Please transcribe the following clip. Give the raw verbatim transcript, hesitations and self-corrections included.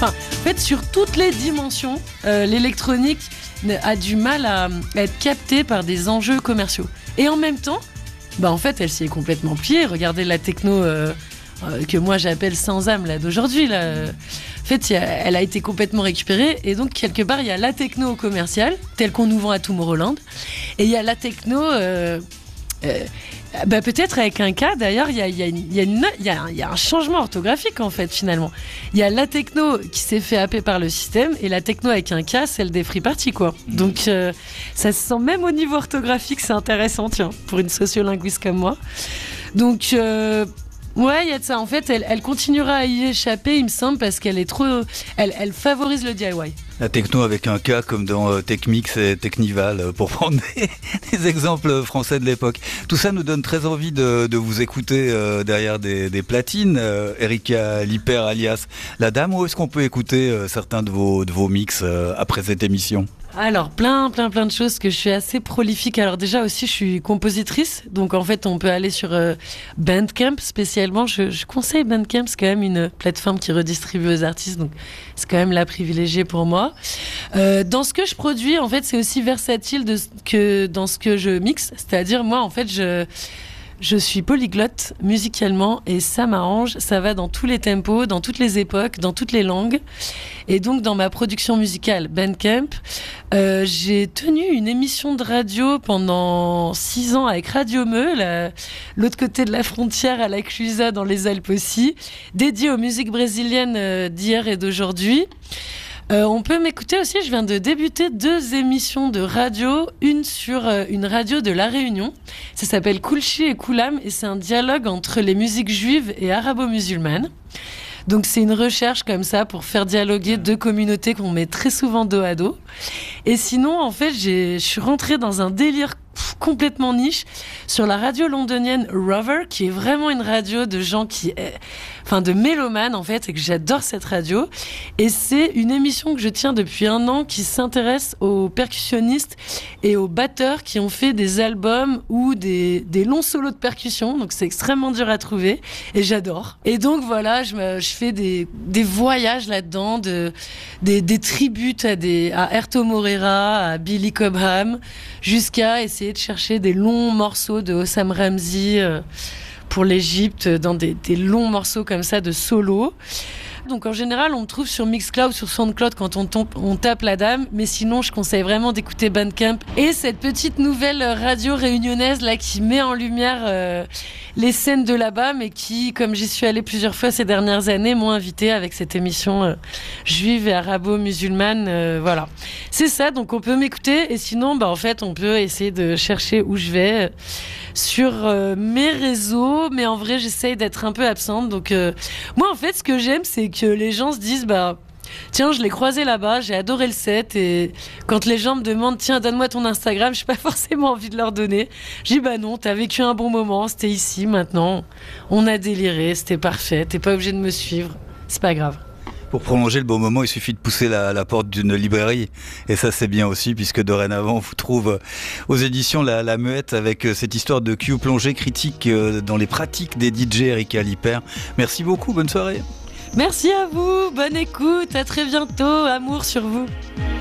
Enfin, en fait, sur toutes les dimensions, euh, l'électronique a du mal à, à être captée par des enjeux commerciaux. Et en même temps, bah en fait, elle s'y est complètement pliée. Regardez la techno euh, euh, que moi j'appelle sans âme là d'aujourd'hui. Là. En fait, y a, elle a été complètement récupérée. Et donc, quelque part, il y a la techno commerciale, telle qu'on nous vend à Tomorrowland. Et il y a la techno... Euh, euh, bah peut-être avec un cas, d'ailleurs, il y a, y, a y, a y, a, y a un changement orthographique, en fait, finalement. Il y a la techno qui s'est fait happer par le système, et la techno avec un K, celle des free parties, quoi. Donc, euh, ça se sent même au niveau orthographique, c'est intéressant, tiens, pour une sociolinguiste comme moi. Donc... Euh, ouais, il y a de ça. En fait, elle, elle continuera à y échapper, il me semble, parce qu'elle est trop... Elle, elle favorise le D I Y. La techno avec un K comme dans euh, Techmix et Technival, euh, pour prendre des, des exemples français de l'époque. Tout ça nous donne très envie de, de vous écouter euh, derrière des, des platines. Euh, Erika Liper alias La Dame, où est-ce qu'on peut écouter euh, certains de vos, de vos mix euh, après cette émission ? Alors, plein, plein, plein de choses, que je suis assez prolifique. Alors déjà aussi, je suis compositrice. Donc en fait, on peut aller sur euh, Bandcamp spécialement. Je, je conseille Bandcamp, c'est quand même une plateforme qui redistribue aux artistes. Donc c'est quand même la privilégiée pour moi. Euh, dans ce que je produis, en fait, c'est aussi versatile de, que dans ce que je mixe. C'est-à-dire, moi, en fait, je... Je suis polyglotte musicalement et ça m'arrange, ça va dans tous les tempos, dans toutes les époques, dans toutes les langues. Et donc dans ma production musicale Bandcamp, euh, j'ai tenu une émission de radio pendant six ans avec Radio Meux, la, l'autre côté de la frontière à la Clusa dans les Alpes aussi, dédiée aux musiques brésiliennes euh, d'hier et d'aujourd'hui. Euh, on peut m'écouter aussi, je viens de débuter deux émissions de radio, une sur euh, une radio de La Réunion, ça s'appelle Kulchi et Kulam et c'est un dialogue entre les musiques juives et arabo-musulmanes. Donc c'est une recherche comme ça pour faire dialoguer deux communautés qu'on met très souvent dos à dos. Et sinon, en fait, j'ai, je suis rentrée dans un délire complètement niche sur la radio londonienne Rover, qui est vraiment une radio de gens qui, enfin de mélomanes en fait, et que j'adore cette radio. Et c'est une émission que je tiens depuis un an qui s'intéresse aux percussionnistes et aux batteurs qui ont fait des albums ou des, des longs solos de percussion. Donc c'est extrêmement dur à trouver et j'adore. Et donc voilà, je, me, je fais des, des voyages là-dedans, de, des, des tributes à, des, à Erto Moreira, à Billy Cobham, jusqu'à essayer de chercher des longs morceaux de Hossam Ramzi euh, pour l'Égypte, dans des, des longs morceaux comme ça de solo. Donc en général, on me trouve sur Mixcloud, sur Soundcloud quand on, tombe, on tape La Dame, mais sinon je conseille vraiment d'écouter Bandcamp et cette petite nouvelle radio réunionnaise là qui met en lumière euh, les scènes de là-bas, mais qui, comme j'y suis allée plusieurs fois ces dernières années, m'ont invitée avec cette émission euh, juive et arabo-musulmane. Euh, voilà, c'est ça. Donc on peut m'écouter et sinon, bah en fait, on peut essayer de chercher où je vais. Euh, sur euh, mes réseaux, mais en vrai j'essaye d'être un peu absente, donc euh, moi en fait ce que j'aime c'est que les gens se disent bah tiens je l'ai croisé là-bas, j'ai adoré le set, et quand les gens me demandent tiens donne-moi ton Instagram, j'ai pas forcément envie de leur donner, je dis bah non, t'as vécu un bon moment, c'était ici, maintenant on a déliré, c'était parfait, t'es pas obligé de me suivre, c'est pas grave. Pour prolonger le bon moment, il suffit de pousser la, la porte d'une librairie. Et ça, c'est bien aussi, puisque dorénavant, on vous trouve aux éditions La, la Muette avec cette histoire de Q plongée critique dans les pratiques des D J, Erika Liper. Merci beaucoup, bonne soirée. Merci à vous, bonne écoute, à très bientôt, amour sur vous.